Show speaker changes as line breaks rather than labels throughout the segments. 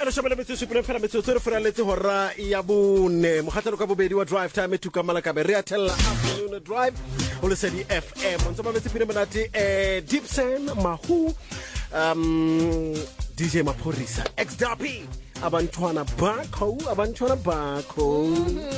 le shebele metso supile fela metso tsere fela letse hora ya bone mogatlelo ka bobedi wa drive time tuka malakabe re atella afternoon drive o le sedi FM ntse ba metsi pele monate Dipsen Mahu DJ Maphorisa XW abantwana bakho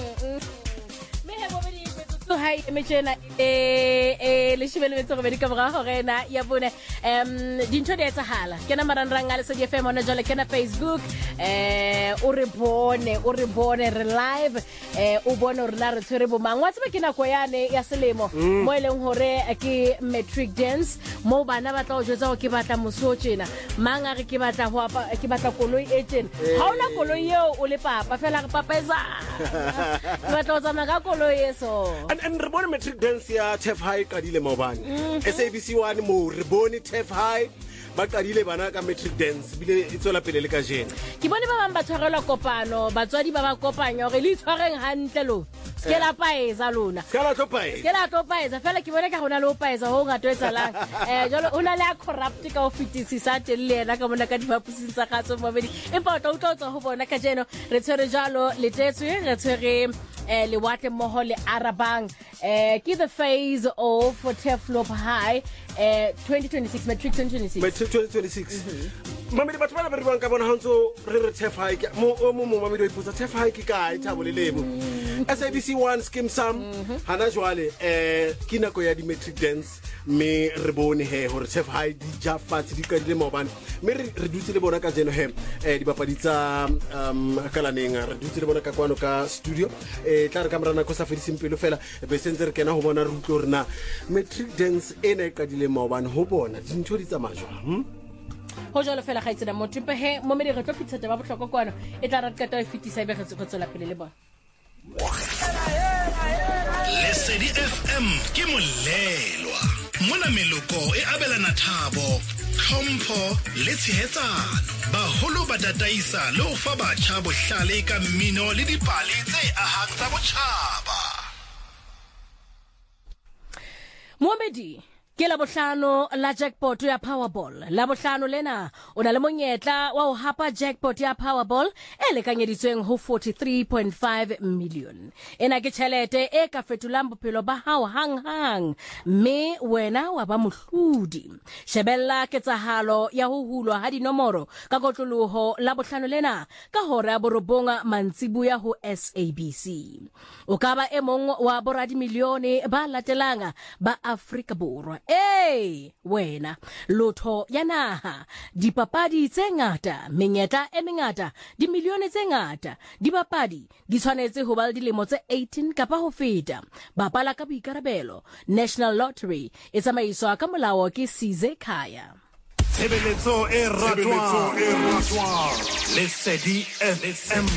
Hi, Michena. Le shebele metso go bedika bra go rena ya bone dintho di etsahala ke na maranrang a le sedi FM ona jole ke na Facebook o re bone re live o bone re la re tshwere bo mangwa tsebe ke nako yane ya selemo mo eleng hore ke matric dance mo bana ba tla o jwetsa go ke batla mosotsena manga re ke batla ho ke batla koloi e tjena ha ona koloi eo o le papa fela re papeza ke batla o tsama ka koloi eso
and re bone matric dance ya Tef High ka dile mobane SABC1 mo re bone Tef High ba qadile bana ka matric dance bile itsola pele le ka jena
ke bone ba bang ba tshwarela kopano batswadi ba ba kopanya gore le tshwareng hantle lo skela paeza lona
skela to
paeza fela ke bone ka gona le o paeza ho ngato etsalang jalo ona le a corrupt ka o fitisisa telle yena ka mona ka dipapusing tsa gatso mabedi empa o tla ho bona ka jeno re tshwere jalo le tetswe re tshwere le wate moho le arabang ke the phase of Tef High 2026 matric 2026
Mami batho ba re bang ka bona hantso re Tef High mo mami do iputsa Tef High ke kae thabo le lebo SABC1 scheme sam hana jwale ke nako ya di matric dance me re bone he hore Tef High di ja fatsi di ka dile mobane me re dutse le bona ka jeno he di bapaditsa kalaneng re dutse le bona ka kwano ka studio tla re kamera na ko sa fediseng pelo fela be sentse re kena ho bona re utlo rena matric dance ene ka dile mobane ho bona dintho di tsamajwa
ho jalo fela ga itsena motho pe he mo medi re tlo fitsa ba botlhoko kwano e tla re ka ta fitisa be re tsela pele le bona
Lesedi FM ke molelwa mona meloko e abelana thabo tlhompho le tshehetsano baholo ba tataisa le ho fa batjha bohlale ka mmino le dipale tse ahang tsa botjhaba
Mohamedi ke la bohlano la jackpot ya Powerball la bohlano lena o na le monyetla wa ho hapa jackpot ya Powerball e lekanyeditsweng ho 43.5 million ena ke tšhelete e ka fetolang bophelo ba hao hang mme wena wa ba mohlodi shebella ketsahalo ya ho hulwa ha dinomoro ka kotloloho la bohlano lena ka hora borobonga mantsibuya ho SABC o ka ba e mong wa boradi milione ba latelanga ba Afrika Borwa wena lotho ya naha dipapadi tse ngata menyetla e mengata di milione tse ngata dipapadi di tshwanetse ho ba dilemo tse 18 kapa ho feta bapala ka boikarabelo National Lottery e tsamaiswa ka molao ke Size Khaya
Tshebeletso e ratwa Lesedi FM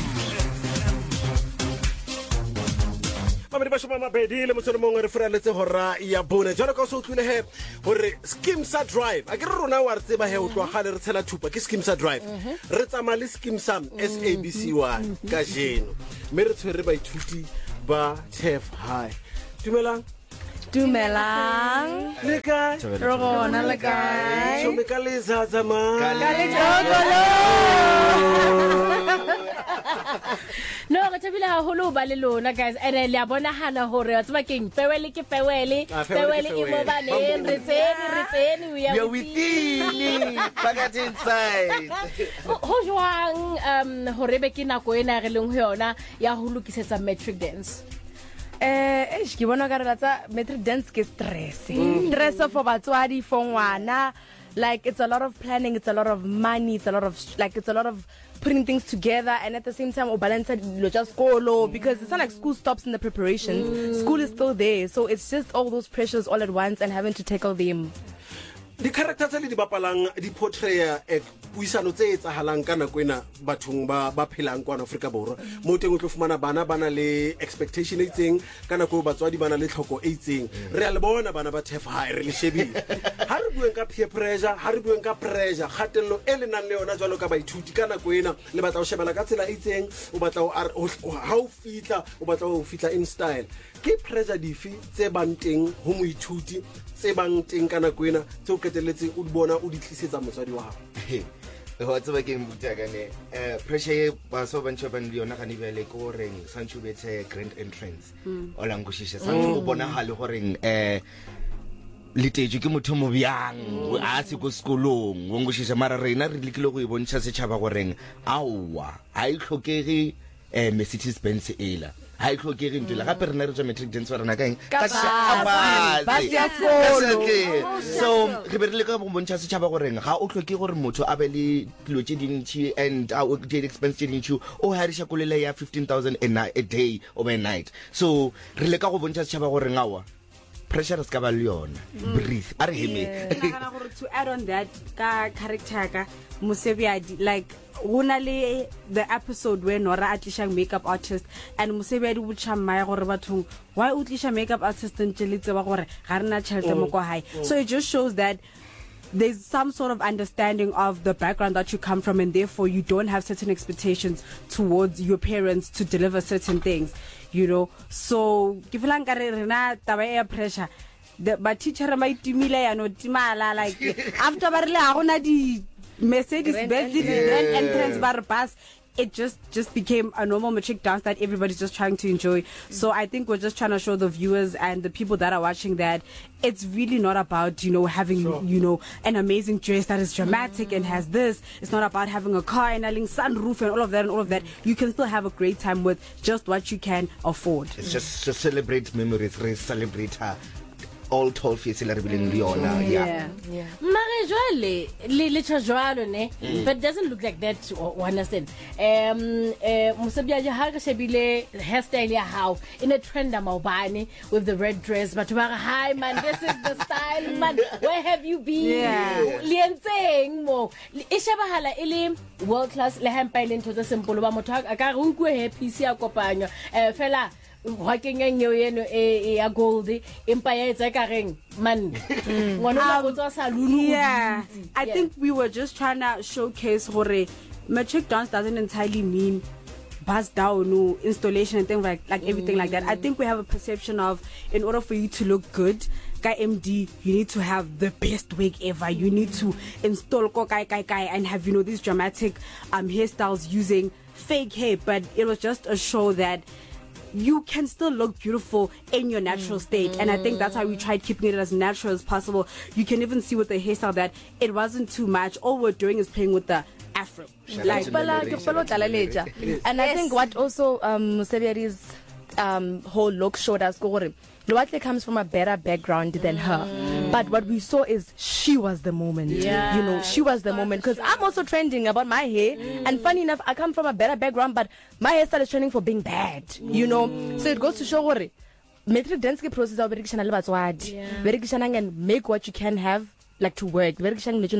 Mami ba shoma mabedi le motho mongwe re freletse hora ya bone jalo ka so tlile he hore scheme sa drive a ke re rona wa re tseba he o tloga gale re tshela thupa ke scheme sa drive re tsama le scheme sam SABC1 ka jeno me re tshwere ba ithuti ba Tef High dumelang le kae
rona le kae
shome ka le zazama
ka le jogolo no ga thabile ha holo ba le lona guys ene le a bonahala hore wa tseba keng fewele ke fewele e mo baneng re tseni we are
within back inside
ho jwang hore be ke nako ena re leng ho yona ya ho lokisetsa matric dance
ke bona ka re latsa matric dance ke stress for batswadi for ngwana like it's a lot of planning, it's a lot of money, it's a lot of putting things together, and at the same time balance school because it's not like school stops in the preparation. School is still there, so it's just all those pressures all at once and having to tackle them.
The characters le di bapalang di portray puisano tse etsahalang kana kwena bathong ba phelang kwa Afrika Borwa mo teng o tlo fumana bana le expectation e itseng kana go batswadi bana le tlhoko e itseng re a le bona bana ba Tef High re le shebile ha re bueng ka peer pressure ha re bueng ka pressure kgatello e le nang le yona jwalo ka baithuti kana kwena le batla o shebela ka tsela e itseng o batla ha o fitla in style ke pressure difi tse bang teng ho moithuti tse bang teng kana kwena tse o keteletse o di bona o di tlisetsa motswadi wa hao
What's working Butagane? Pressure was over and Choban Leonakani Valley Coring, Sancho Bete Grand Entrance, or Langushisha, Sancho Bonahalo Horing, Liteju Mutumu Yang, Asico Skulung, Wongushisha Mararena, Likilo, Bonchas Chavagoring, Awa, I Kokeri, Mercedes Benz Ela. I could get into la Pernerja metric dance or again. So, Rebecca Bonchas Chavagoring, how Oki or Moto Abeli, Cluchidinchi, and our did expense into, oh, Harisha Kulea 15,000 a day or a night. So, Releka Bonchas Chavagoring hour. Pressure is Cavalion. Breathe.
To add on that, character, Musebiadi, like, Wunale, the episode where Nora Atlisha makeup artist and Musebiadi would chamay or batung. Why Utlisha makeup artist and Chelitza or Harna Chelta Moko High? So it just shows that there's some sort of understanding of the background that you come from, and therefore you don't have certain expectations towards your parents to deliver certain things, you know. So give pressure. But teacher might timila no timala like after the Mercedes Benz entrance bar bus, it just became a normal matric dance that everybody's just trying to enjoy. So I think we're just trying to show the viewers and the people that are watching that it's really not about, you know, having, you know, an amazing dress that is dramatic and has this. It's not about having a car and having sunroof and all of that. You can still have a great time with just what you can afford.
It's just to celebrate memories, celebrate her. All tall face in Leona. Yeah.
Marejole, little joalo ne, but doesn't look like that to understand. Musabia Haga Sebile hairstyle ya how in a trend Maubani with the red dress, but hi man, this is the style, man. Where have you been? Lienteng mo. Ishabahala ili world class lehem pain to the simple Motag, Akarunque PC Copano, fella. Walking in a goldie empire ring man.
Yeah, I think we were just trying to showcase Hore. Matric dance doesn't entirely mean buzz down, no installation and things like everything like that. I think we have a perception of, in order for you to look good, Guy MD, you need to have the best wig ever. You need to install kai and have, you know, these dramatic hairstyles using fake hair. But it was just a show that you can still look beautiful in your natural state, and I think that's how we tried keeping it as natural as possible. You can even see with the hairstyle that it wasn't too much. All we're doing is playing with the afro,
like
and I think what also Musebiari's whole look showed us Luatle comes from a better background than her, but what we saw is she was the moment. You know, she was the moment, because I'm also trending about my hair, and funny enough, I come from a better background, but my hair started trending for being bad, you know. So it goes to show what metric dance process of and make what you can have like to work. But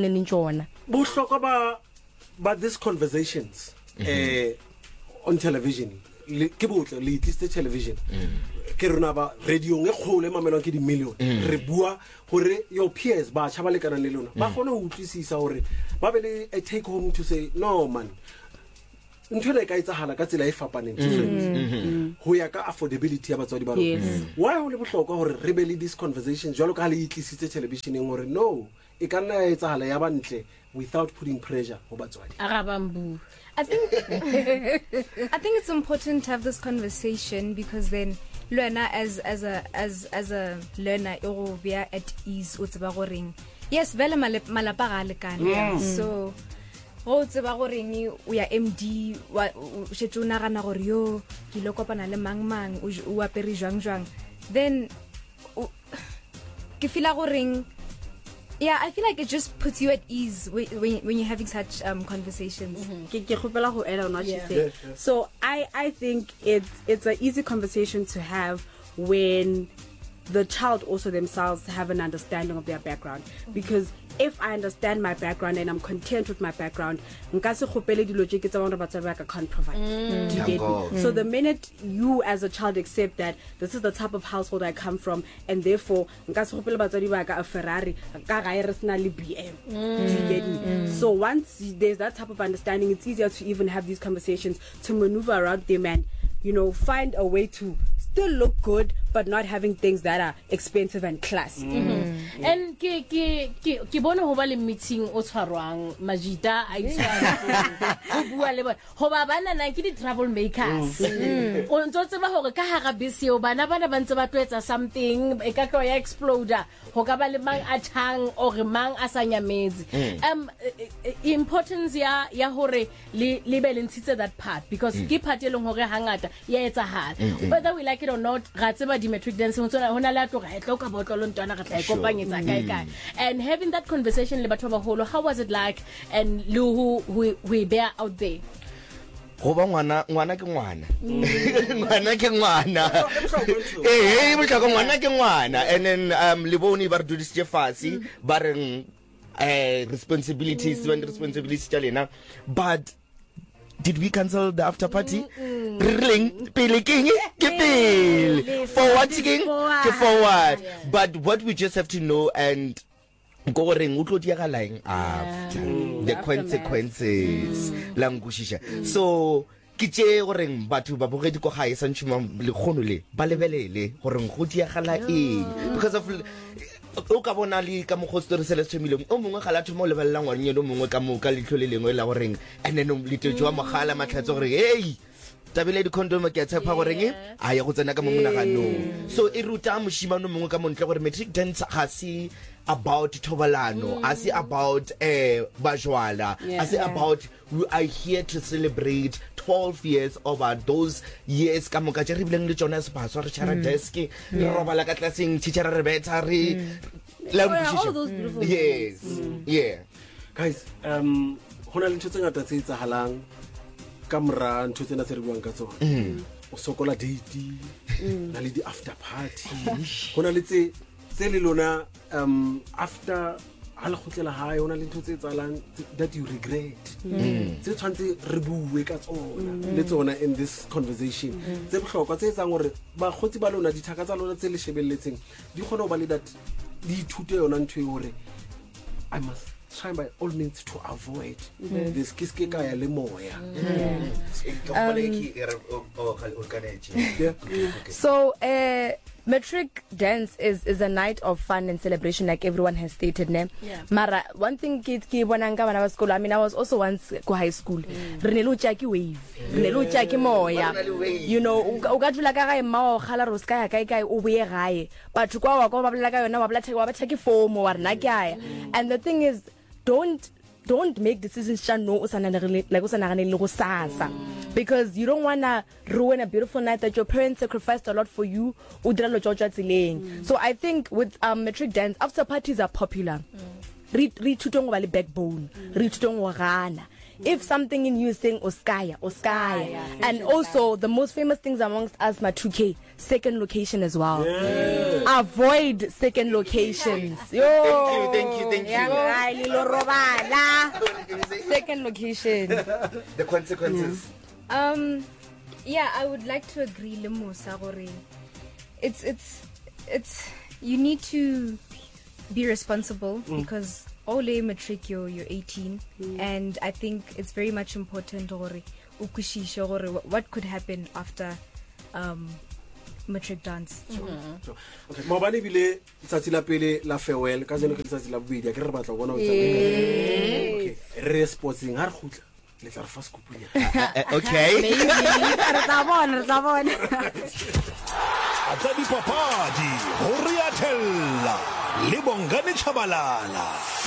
these conversations on television, television. Ke rona ba radio nge khole mamelwa ke di million re bua hore your peers ba tshaba le kana le lona ba gone ho utlwisisa hore ba be le a take home to say no man ntho le ka itsahala ka tsela e fapaneng different ho ya ka affordability ya batswadi ba rona why ho le bohlokwa hore re be le this conversation jwalo ka le itlisitse televisioneng hore no e ka nna itsahala ya bantle without putting pressure ho batswadi
arabambu.
I think it's important to have this conversation, because then learner as a learner you will be at ease with bagoring. Yes, vele malapa ga lekana. So go tseba gore ni o ya MD wa shetuna gana gore yo ke lo kopana le mang o apere jwang, then ke feel gore yeah, I feel like it just puts you at ease when you're having such conversations.
So I think it's an easy conversation to have when the child also themselves have an understanding of their background, because if I understand my background and I'm content with my background, can't provide. So the minute you as a child accept that this is the type of household I come from, and therefore a Ferrari, so once there's that type of understanding, it's easier to even have these conversations, to maneuver around them and, you know, find a way to still look good
but not having things that are expensive and classy.
And ke bone ho ba le meeting o tshwarwang Majita a itshwara go bua le bona ho ba bana nang ke di travel makers o ntse tseba hore ka hara bese o bana ba ntse ba twetsa something e ka tlo ya exploder ho ka ba le mang a thang or mang a sa nyametse importance ya hore le be le ntshitse that part because ke part e leng hore hangata ya etsahala whether we like it or not ga tseba di matric dance ho tsona hona la tloga e tloka botlolo ntwana ga tla e kopanyetsa kae and having that conversation le batho ba baholo how was it like and who we bear out there
go ba ngwana ke ngwana ngwana ke ngwana botlhokwa ngwana ke ngwana and then le bone ba re dudisitse fase ba reng responsibilities when responsibilities tsa lena but did we cancel the after party? Pele king ke pele forward king ke forward but what we just have to know and go reng utlo dia ga lying after the consequences langushisha so ke tse go reng batho ba bogedi go ga e santshuma le khono le ba lebelele go reng go dia gala eng because of o ka bona le ka mo hostori sele tshemileng o mongwe ga la thoma le balla ngwanyelo o mongwe ka mo ka litlo le lengwe la go reng and then le tjwa mogala matlatso gore hey tabile di condom ke tshepa gore eng a ya go tsena ka mo monagano so e ruta moshimano mongwe ka montle gore matric dance ga se about thobalano as about bajwala as about we are here to celebrate 12 years over those years ka moka tse re bileng le tsona se paswa re tshara desk re robala ka classing teacher re betsa re
all those beautiful
yes yeah
guys hona le ntse ngata tse itsahalang ka mra ntse tsena tse re buang ka tsona o sokola date na le di after party hona le tse le lona after hala khotlela hae ona le ntho tse tsalang that you regret tse tshwantse re bue ka tsona le tsona in this conversation tse bohlokwa tse tsang gore ba khotsi ba lona dithaka tsa lona tse le shebelletseng di khona ba le that di thute yona ntho e gore I must try by all means to avoid this kiske ka ya le moya
so matric dance is a night of fun and celebration like everyone has stated ne mara one thing ke bonang ka bana ba school I mean I was also once go high school re ne lo tja ke wave re ne lo tja ke moya you know o ga dula ka ga emma o khala ro ska ya kai o buye gae batho kwa wa ba bla ka yona wa ba ke form wa rena ke aya and the thing is don't make decisions no usananele like usanagane le go sasa because you don't want to ruin a beautiful night that your parents sacrificed a lot for you udira lo tjotja tsileng so I think with matric dance after parties are popular re thutong ba le backbone re thutong go gana if something in you is saying oskaya and also the most famous things amongst us ma 2K second location as well avoid second locations
thank you
second location
the consequences
yeah I would like to agree le Musa gore it's you need to be responsible because ole matric you're 18 and I think it's very much important gore ukushisha gore what could happen after matric dance
okay mobane bile tsatsi la pele la farewell ka jeno ke tsatsi la bobedi ke re batla bona o tsama okay re sportsing ha re khutla le tla re fa skupunya
okay
re tla bona
atsa di papadi ho re atella le bongane chabalala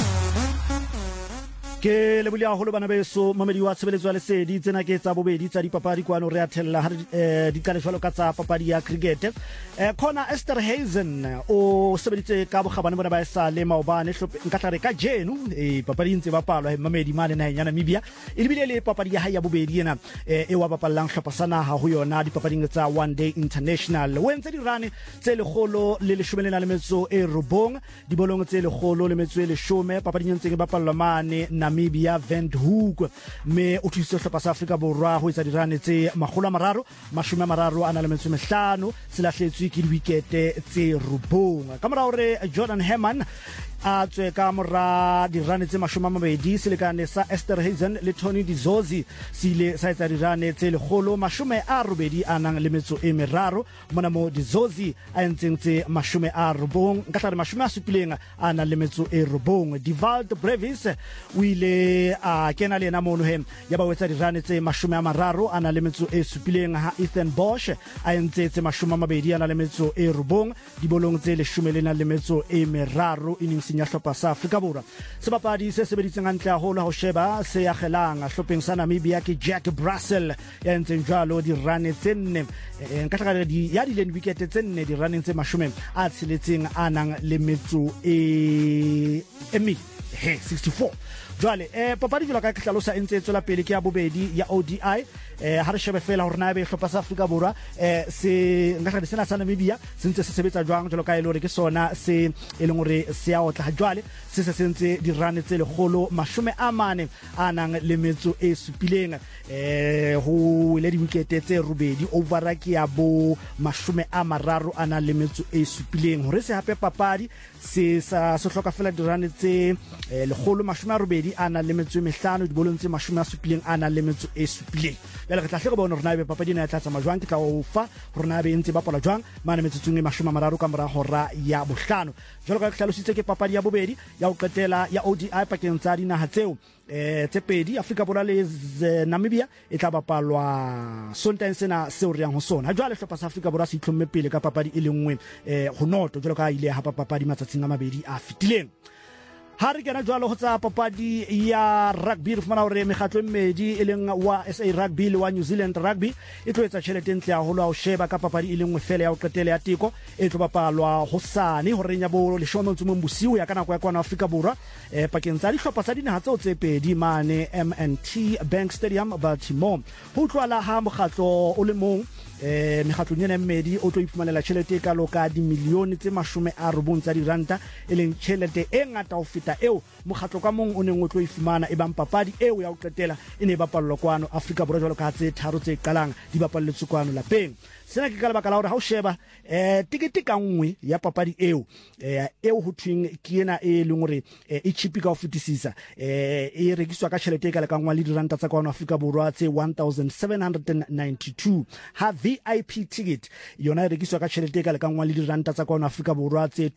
ke le bulia holo bana beso mamedi wa tshebeletso le sedi tsena ke tsa bobedi tsa dipapadi kwano re athella ha di ka le jwalo ka tsa papadi ya cricket khona Esther Hazen o sebeditse ka bogabane bona ba sa le maobane nka tla re ka jenu papadi ntse ba palwa mamedi mane na nyana Namibia e bile le papadi ya ya bobedi ena e wa bapallang hlopasana ha ho yona dipapading tsa one day international wentse di rane tse le golo le 17 e robong di bolong tse le golo le metso e 10 papading ntse ke bapalwa mane Namibia Windhoek me o thuse hlopa sa Afrika borwa ho etsa dirane tse 330 ana le metso 5 se lahletswe ke di wicket tse robong ka mora hore Jordan Herman a tswe ka mora dirane tse 20 selekane sa Esterhazen le Tony Dizozi sile sa etsa dirane tse 180 anang le metso e meraro mona mo Dizozi a entseng tse 90 ka tlare 70 ana le metso e robong. Divald Brevis o ile a kena le ena mono he ya ba wetsa dirane tse 30 ana le metso e 7 ha Ethan Bosch a entse tse 20 ana le metso e robong dibolong tse 10 le metso e meraro iningseng ya hlopha sa Afrika Borwa. Sebapadi se sebeditseng hantle haholo ho sheba se ya kgelang hlopheng sa Namibia ke Jack Brassel ya entseng jwalo dirane tse 4 nka tlaka ya di lane wicket tse 4 dirane tse 10 a tseletseng anang le metso e 64. Jwale papadi jwalo ka tlhalosa entse tswela pele ke ya bobedi ya ODI ha re shebe fela hore na be hlopha sa Afrika Borwa se nka re sena sa Namibia sentse se sebetsa jwang jwalo ka ile hore ke sona se eleng hore se ya otla jwale se sentse di run tse 140 anang le metso e 7 ho ile di wicket tse robedi over ke ya bo 30 ana le metso e 7 hore se hape papadi se sa se hloka fela di run tse 180 ana le metso e 5 dibolong tse 70 ana le metso e 7 ya le tla hle go bona rena be papadi na tla tsama jwang ke tla o fa rena be ntse ba pola jwang mana metsotsong e 30 ka mora hora ya bohlano jalo ka hlalositse ke papadi ya bobedi ya o qetela ya ODI pakeng tsa dinaha tseo tse pedi Afrika Borwa le Namibia e tla bapalwa Sontaga sena se o riang ho sona jwale hlopha sa Afrika Borwa se itlhomme pele ka papadi e le nngwe ho noto jalo ka ile ha papadi matsatsing a mabedi a fitileng. Ha re kena jwalo ho tsa papadi ya rugby re fumana hore mekgatlo e mmedi e leng wa SA Rugby le wa New Zealand Rugby e tlo etsa tjhelete ntle haholo ha o sheba ka papadi e le nngwe fela ya o qetela ya teko e tlo bapalwa hosane hore nya bo 10 bosiu ya kana kwa kwana Afrika Borwa pakeng tsa dihlopha tsa dinaha tseo tse pedi mane M&T Bank Stadium Baltimore ho tlwala ha mokgatlo o le mong mekgatlo nyena mmedi o tlo ifumanela tjhelete ka loka di milione tse 90 tsa diranta e leng tjhelete e ngata ho feta eo mokgatlo ka mong o neng o tlo ifumana e bang papadi eo ya o qetela e ne bapallwa kwano Afrika Borwa jwalo ka tse tharo tse qalang di bapalletswe kwano lapeng. Sena ke ka lebaka la hore ha o sheba tikete ka nngwe ya papadi eo ho thweng ke ena e leng hore e cheap ka ho fetisisa e rekiswa ka tjhelete ka lekangwa le diranta tsa kwano Afrika Borwa tse 1792 ha VIP ticket yona e rekiswa ka tjhelete ka lekangwa le diranta tsa kwano Afrika Borwa tse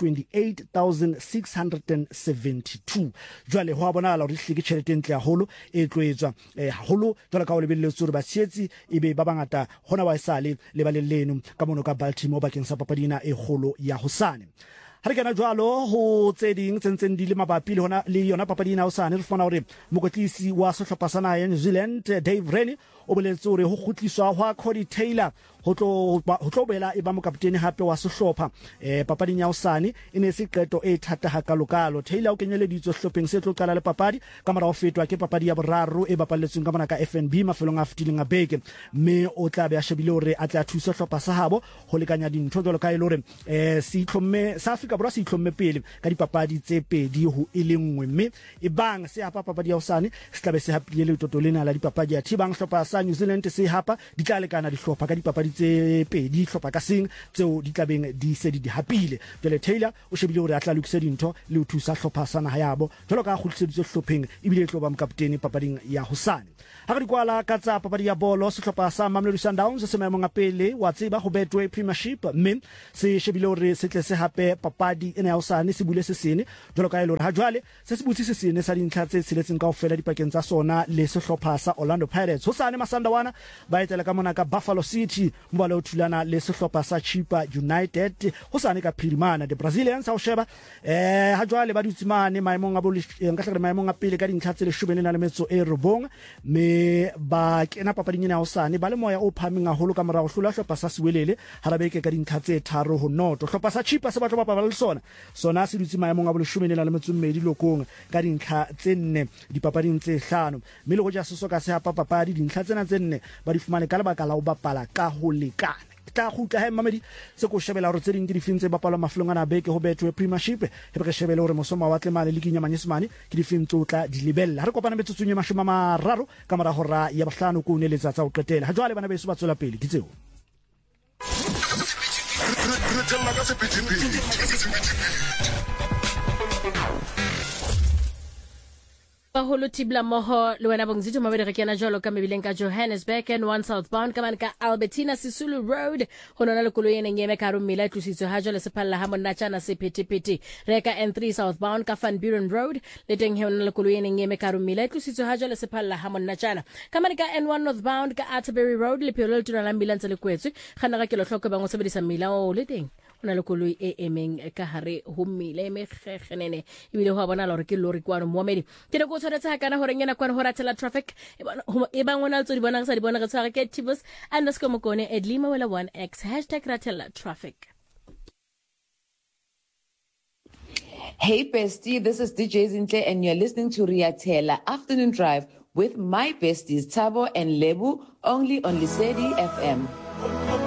28672 jwale ho bonala hore hlike tjhelete ntle haholo e tloetswa haholo jwalo ka ho lebelletswe hore ba sietsi ebe ba bangata hona ba isale le ba leno ka mono ka Baltimore bakeng sa papadina e kgolo ya hosane. Ha re kana jwalo ho tse ding tsentseng di le mabapi le hona le yona papadina hosane re fana hore mokotlisi wa sehlopha sa naha ya New Zealand Dave Rennie o boletse hore ho khutliswa hwa Cody Taylor ho tlo bela e ba mokaptene hape wa sehlopha papading ya hosane e ne se qeto e thata ha kalokalo. Taylor o kenyeleditswe hlopheng se tlo qala le papadi ka mora ho fetwa ke papadi ya boraro e bapalletsweng ka mona ka FNB mafelong a fitileng a beke mme o tla be a shebile hore a tla thusa hlopha sa habo ho lekanya dintho jwalo ka ile hore se itlhomme sa Afrika Borwa se itlhomme pele ka dipapadi tse pedi ho e le nngwe mme e bang se hapa papadi ya hosane se tla be se hapile le totolena la dipapadi ya thibang hlopha sa New Zealand se hapa di tla lekana dihlopha ka dipapadi tse pedi hlopha ka seng tseo di tlabeng di se di hapile. Jwale Taylor o shebile hore a tla lokisa dintho le ho thusa hlopha sa naha yabo jwalo ka kgutliseditswe hlopheng ebile tlo ba mokaptene papading ya hosane. Ha re kwala ka tsa papadi ya bolo sehlopha sa Mamelodi Sundowns se maemong a pele wa tseba ho Betway Premiership mme se shebile hore se tle se hape papadi ena ya hosane se bule se sene jwalo ka ile hore ha jwale se butsi se sene sa dintlha tse tseletseng kaofela dipakeng tsa sona le sehlopha sa Orlando Pirates. Hosane Masandawana ba etela ka mona ka Buffalo City mbala o thulana le sehlopha sa Chipa United hosane ka Phirimana. The Brazilians ha o sheba ha jwale ba dutsimane maemong a bolo nka hlakare maemong a pele ka dintlha tse 19 me ba kena papading ena hosane ba le moya o phameng haholo ka mora go hlola hlopha sa Siwelele harabeke ka dintlha tse 3 ho noto. Hlopha sa Chipa se batlo ba le sona se dutsi maemong a bolo 12 lokong ka dintlha tse 4 dipapading tse 5 mme le go ja seso ka se hapa papadi dintlha tsena tse 4 ba di fumane ka lebaka la ho bapala ka ho lekana. Tla khutla ha Mamedi se ko shebela hore tse ding ke difilm tse bapalwa mafelong ana beke ho Betway Premiership he re shebela hore mosoma wa tlemane le kinya manyesemane ke difilm tsa di lebella re kopana metsotsong ya 30 ka mora hora ya bohlano ko uneletsa tsa o qetela ha jwale bana beso ba tsola pele ke tseo
re tella ka sephethephethe
Baholo tibla moho le wena bongzito mabedi re kena jalo ka mebileng ka Johannesburg and 1 southbound ka ka Albertina Sisulu Road honona le koloi ene ngeme ka rumila tlusitswe ha jole se phalla ha monna tjana se phetipheti re ka N3 southbound ka Van Buren Road le teng he hona le koloi ene ngeme ka rumila tlusitswe ha jole se phalla ha monna tjana ka ka N1 northbound ka Atterbury Road le phelo le tuna la ambulance le kwetswe gana ga kelo hloko bangwe sebedisa mmila o le teng ona le koloi e emeng ka hare ho mmile me gegenene ibile ho bona lore ke lori kwano moamedi ke ne go tshwaretse ha kana hore ngena kwana ho ratela traffic e bangwana tso di bona sa di bona re tshware ke @tibus_mokone @lima wela 1x #ratela traffic.
Hey bestie, this is DJ Zintle and you're listening to Riatela Afternoon Drive with my besties Thabo and Lebu only on Lesedi FM.